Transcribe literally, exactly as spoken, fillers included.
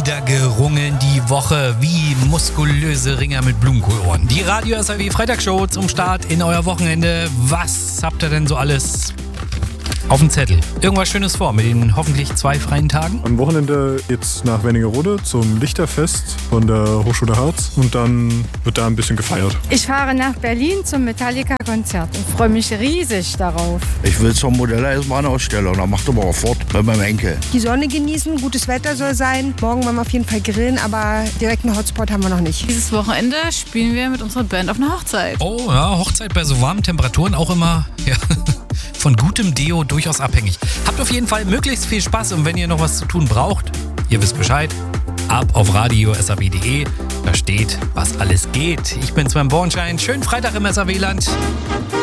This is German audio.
wieder gerungen die Woche wie muskulöse Ringer mit Blumenkohlohren. Die Radio S R W Freitagsshow zum Start in euer Wochenende. Was habt ihr denn so alles auf dem Zettel? Irgendwas Schönes vor mit den hoffentlich zwei freien Tagen? Am Wochenende geht's nach Wernigerode zum Lichterfest von der Hochschule Harz und dann wird da ein bisschen gefeiert. Ich fahre nach Berlin zum Metallica-Konzert und freue mich riesig darauf. Ich will zur Modelleisenbahnausstellung, da macht aber auch fort bei meinem Enkel. Die Sonne genießen, gutes Wetter soll sein. Morgen wollen wir auf jeden Fall grillen, aber direkt einen Hotspot haben wir noch nicht. Dieses Wochenende spielen wir mit unserer Band auf einer Hochzeit. Oh ja, Hochzeit bei so warmen Temperaturen auch immer ja, von gutem Deo durchaus abhängig. Habt auf jeden Fall möglichst viel Spaß und wenn ihr noch was zu tun braucht, ihr wisst Bescheid, ab auf radio s r w punkt de, da steht, was alles geht. Ich bin Sven Bornschein, schönen Freitag im S R W-Land.